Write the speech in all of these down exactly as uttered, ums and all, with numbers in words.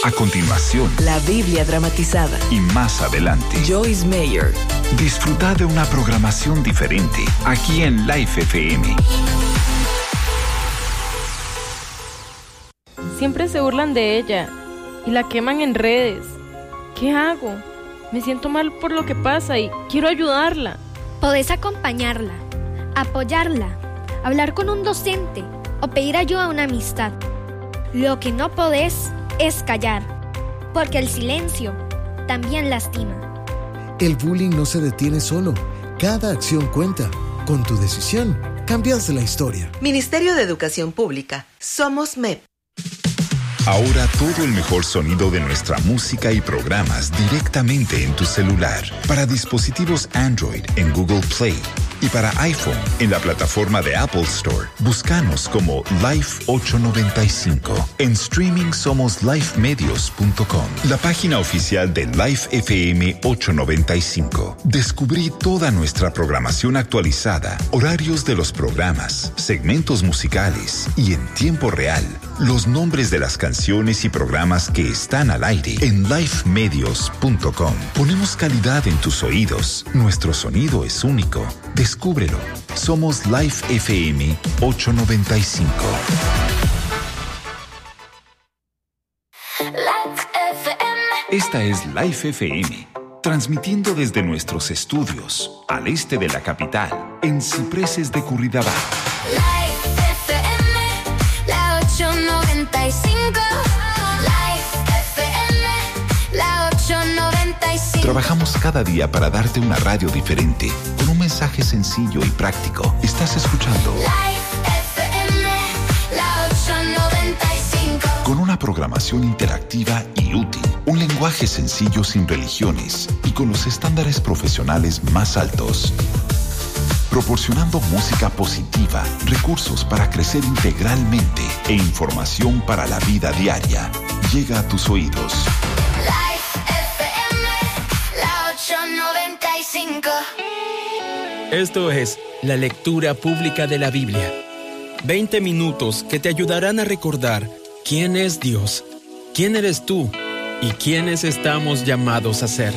A continuación, la Biblia dramatizada. Y más adelante, Joyce Meyer. Disfruta de una programación diferente aquí en Life F M. Siempre se burlan de ella y la queman en redes. ¿Qué hago? Me siento mal por lo que pasa y quiero ayudarla. Podés acompañarla, apoyarla, hablar con un docente o pedir ayuda a una amistad. Lo que no podés es callar, porque el silencio también lastima. El bullying no se detiene solo. Cada acción cuenta. Con tu decisión, cambias la historia. Ministerio de Educación Pública. Somos M E P. Ahora todo el mejor sonido de nuestra música y programas directamente en tu celular. Para dispositivos Android en Google Play y para iPhone en la plataforma de Apple Store. Búscanos como Life ochocientos noventa y cinco. En streaming somos life medios punto com, la página oficial de Life F M ochocientos noventa y cinco. Descubrí toda nuestra programación actualizada, horarios de los programas, segmentos musicales y en tiempo real, los nombres de las canciones y programas que están al aire en life medios punto com. Ponemos calidad en tus oídos. Nuestro sonido es único. Descúbrelo. Somos Life F M ochocientos noventa y cinco. Esta es Life F M, transmitiendo desde nuestros estudios al este de la capital, en Cipreses de Curridabat. Life F M, la ochocientos noventa y cinco. Life F M, la ochocientos noventa y cinco. Trabajamos cada día para darte una radio diferente, con un mensaje sencillo y práctico. Estás escuchando Life F M, la ochocientos noventa y cinco. Con una programación interactiva y útil, un lenguaje sencillo sin religiones y con los estándares profesionales más altos. Proporcionando música positiva, recursos para crecer integralmente e información para la vida diaria. Llega a tus oídos. noventa y cinco. Esto es la lectura pública de la Biblia. veinte minutos que te ayudarán a recordar quién es Dios, quién eres tú y quiénes estamos llamados a ser.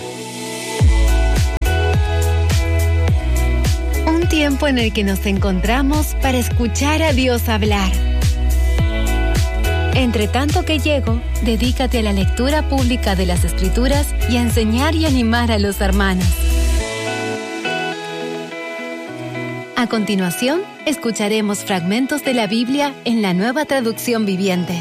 Un tiempo en el que nos encontramos para escuchar a Dios hablar. Entre tanto que llego, dedícate a la lectura pública de las Escrituras y a enseñar y animar a los hermanos. A continuación, escucharemos fragmentos de la Biblia en la Nueva Traducción Viviente.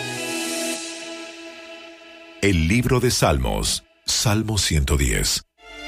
El libro de Salmos, Salmo ciento diez.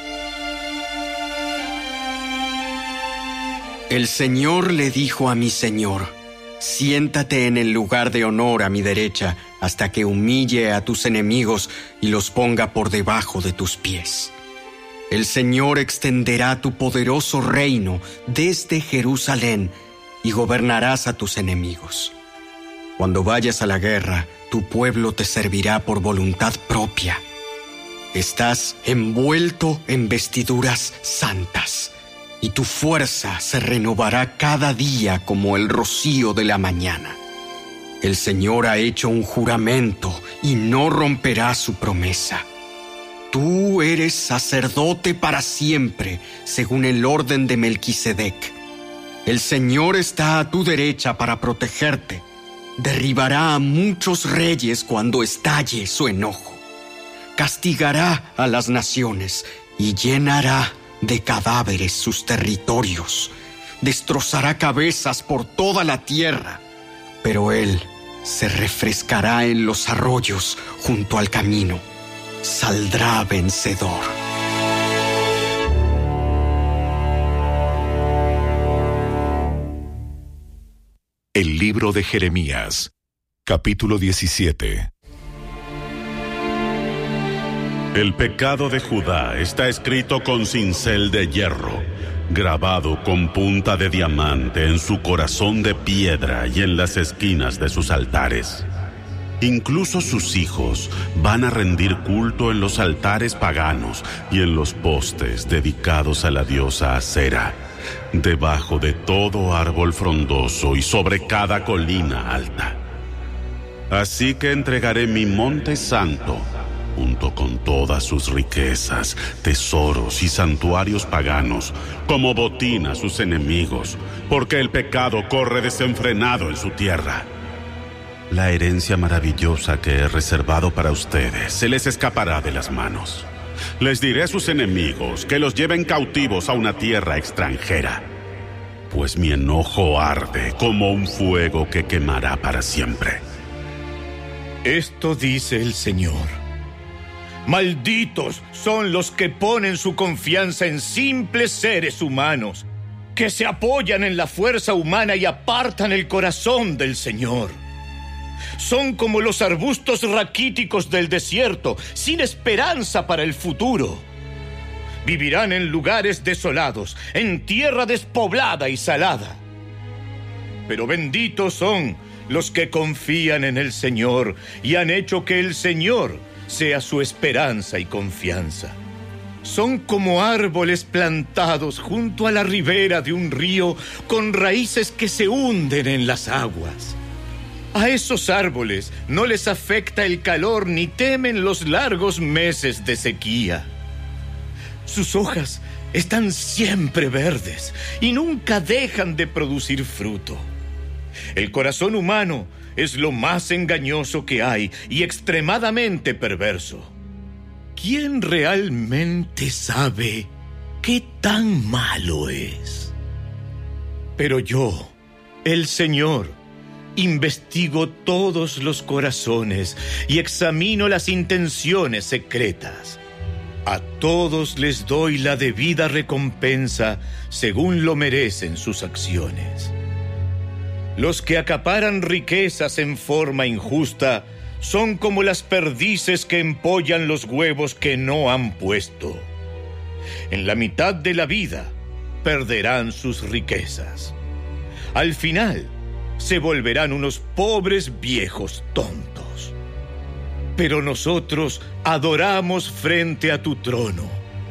El Señor le dijo a mi Señor: siéntate en el lugar de honor a mi derecha, hasta que humille a tus enemigos y los ponga por debajo de tus pies. El Señor extenderá tu poderoso reino desde Jerusalén y gobernarás a tus enemigos. Cuando vayas a la guerra, tu pueblo te servirá por voluntad propia. Estás envuelto en vestiduras santas, y tu fuerza se renovará cada día como el rocío de la mañana. El Señor ha hecho un juramento y no romperá su promesa. Tú eres sacerdote para siempre, según el orden de Melquisedec. El Señor está a tu derecha para protegerte. Derribará a muchos reyes cuando estalle su enojo. Castigará a las naciones y llenará de cadáveres sus territorios. Destrozará cabezas por toda la tierra, pero él se refrescará en los arroyos junto al camino. Saldrá vencedor. El libro de Jeremías, capítulo diecisiete. El pecado de Judá está escrito con cincel de hierro, grabado con punta de diamante en su corazón de piedra y en las esquinas de sus altares. Incluso sus hijos van a rendir culto en los altares paganos y en los postes dedicados a la diosa Acera, debajo de todo árbol frondoso y sobre cada colina alta. Así que entregaré mi monte santo, junto con todas sus riquezas, tesoros y santuarios paganos, como botín a sus enemigos, porque el pecado corre desenfrenado en su tierra. La herencia maravillosa que he reservado para ustedes se les escapará de las manos. Les diré a sus enemigos que los lleven cautivos a una tierra extranjera, pues mi enojo arde como un fuego que quemará para siempre. Esto dice el Señor: malditos son los que ponen su confianza en simples seres humanos, que se apoyan en la fuerza humana y apartan el corazón del Señor. Son como los arbustos raquíticos del desierto, sin esperanza para el futuro. Vivirán en lugares desolados, en tierra despoblada y salada. Pero benditos son los que confían en el Señor y han hecho que el Señor sea su esperanza y confianza. Son como árboles plantados junto a la ribera de un río, con raíces que se hunden en las aguas. A esos árboles no les afecta el calor ni temen los largos meses de sequía. Sus hojas están siempre verdes y nunca dejan de producir fruto. El corazón humano es lo más engañoso que hay y extremadamente perverso. ¿Quién realmente sabe qué tan malo es? Pero yo, el Señor, investigo todos los corazones y examino las intenciones secretas. A todos les doy la debida recompensa según lo merecen sus acciones. Los que acaparan riquezas en forma injusta son como las perdices que empollan los huevos que no han puesto. En la mitad de la vida perderán sus riquezas. Al final se volverán unos pobres viejos tontos. Pero nosotros adoramos frente a tu trono,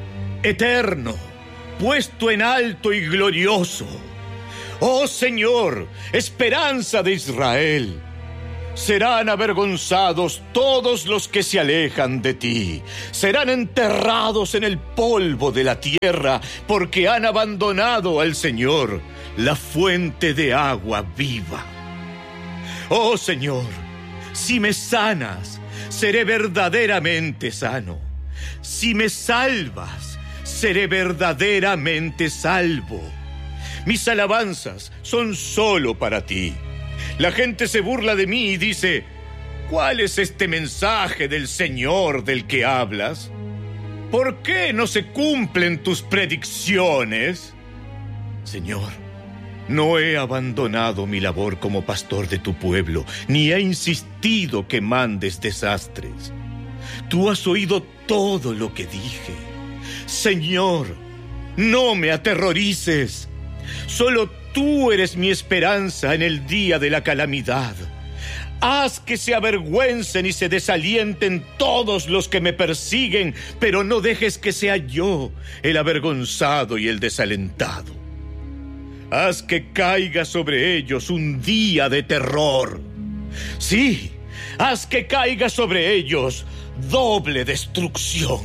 eterno, puesto en alto y glorioso. Oh Señor, esperanza de Israel. Serán avergonzados todos los que se alejan de ti. Serán enterrados en el polvo de la tierra, porque han abandonado al Señor, la fuente de agua viva. Oh Señor, si me sanas, seré verdaderamente sano. Si me salvas, seré verdaderamente salvo. Mis alabanzas son solo para ti. La gente se burla de mí y dice: ¿cuál es este mensaje del Señor del que hablas? ¿Por qué no se cumplen tus predicciones? Señor, no he abandonado mi labor como pastor de tu pueblo, ni he insistido que mandes desastres. Tú has oído todo lo que dije. Señor, no me aterrorices. Solo tú eres mi esperanza en el día de la calamidad. Haz que se avergüencen y se desalienten todos los que me persiguen, pero no dejes que sea yo el avergonzado y el desalentado. Haz que caiga sobre ellos un día de terror. Sí, haz que caiga sobre ellos doble destrucción.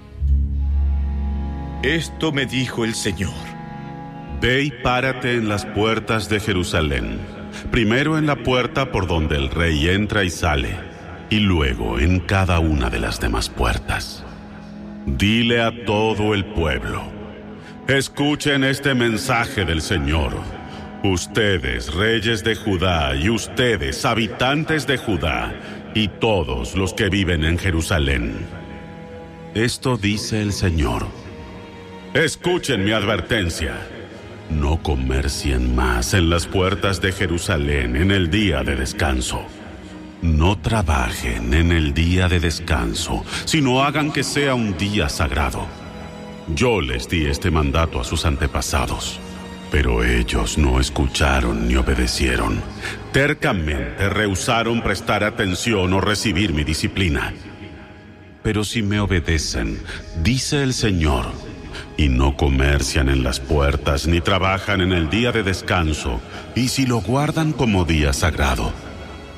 Esto me dijo el Señor: ve y párate en las puertas de Jerusalén, primero en la puerta por donde el rey entra y sale, y luego en cada una de las demás puertas. Dile a todo el pueblo: escuchen este mensaje del Señor. Ustedes, reyes de Judá, y ustedes, habitantes de Judá, y todos los que viven en Jerusalén. Esto dice el Señor: escuchen mi advertencia. No comercien más en las puertas de Jerusalén en el día de descanso. No trabajen en el día de descanso, sino hagan que sea un día sagrado. Yo les di este mandato a sus antepasados, pero ellos no escucharon ni obedecieron. Tercamente rehusaron prestar atención o recibir mi disciplina. Pero si me obedecen, dice el Señor, y no comercian en las puertas ni trabajan en el día de descanso, y si lo guardan como día sagrado,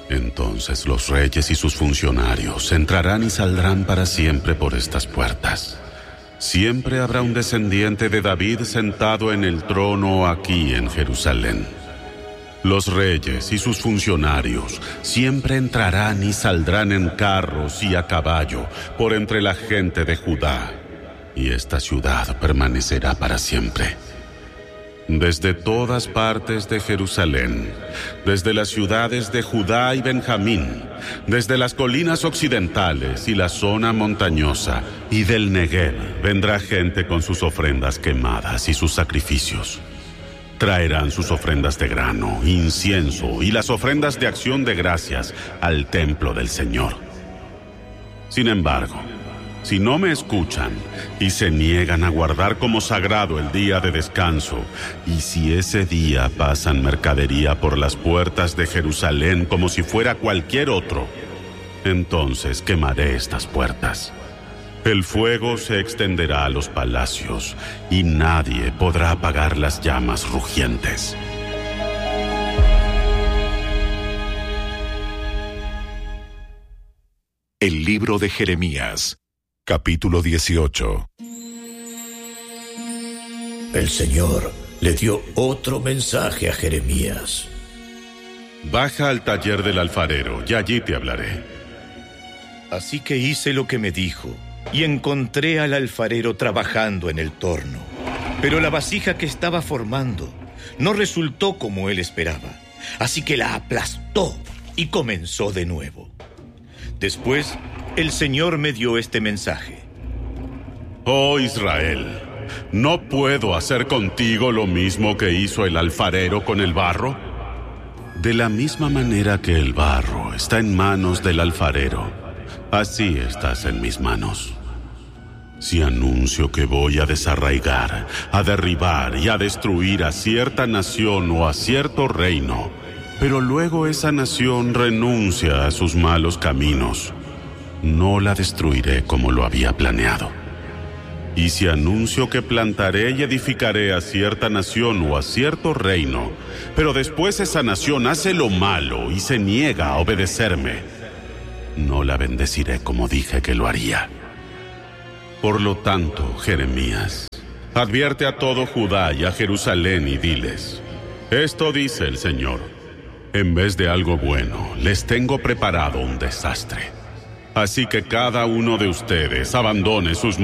Entonces los reyes y sus funcionarios entrarán y saldrán para siempre por estas puertas. Siempre habrá un descendiente de David sentado en el trono aquí en Jerusalén. Los reyes y sus funcionarios siempre entrarán y saldrán en carros y a caballo por entre la gente de Judá, y esta ciudad permanecerá para siempre. Desde todas partes de Jerusalén, desde las ciudades de Judá y Benjamín, desde las colinas occidentales y la zona montañosa, y del Negev, vendrá gente con sus ofrendas quemadas y sus sacrificios. Traerán sus ofrendas de grano, incienso y las ofrendas de acción de gracias al templo del Señor. Sin embargo, si no me escuchan y se niegan a guardar como sagrado el día de descanso, y si ese día pasan mercadería por las puertas de Jerusalén como si fuera cualquier otro, entonces quemaré estas puertas. El fuego se extenderá a los palacios y nadie podrá apagar las llamas rugientes. El libro de Jeremías, capítulo dieciocho. El Señor le dio otro mensaje a Jeremías. Baja al taller del alfarero y allí te hablaré. Así que hice lo que me dijo y encontré al alfarero trabajando en el torno. Pero la vasija que estaba formando no resultó como él esperaba, así que la aplastó y comenzó de nuevo. Después, el Señor me dio este mensaje. Oh Israel, ¿no puedo hacer contigo lo mismo que hizo el alfarero con el barro? De la misma manera que el barro está en manos del alfarero, así estás en mis manos. Si anuncio que voy a desarraigar, a derribar y a destruir a cierta nación o a cierto reino, pero luego esa nación renuncia a sus malos caminos, no la destruiré como lo había planeado. Y si anuncio que plantaré y edificaré a cierta nación o a cierto reino, pero después esa nación hace lo malo y se niega a obedecerme, no la bendeciré como dije que lo haría. Por lo tanto, Jeremías, advierte a todo Judá y a Jerusalén y diles: esto dice el Señor, en vez de algo bueno, les tengo preparado un desastre. Así que cada uno de ustedes abandone sus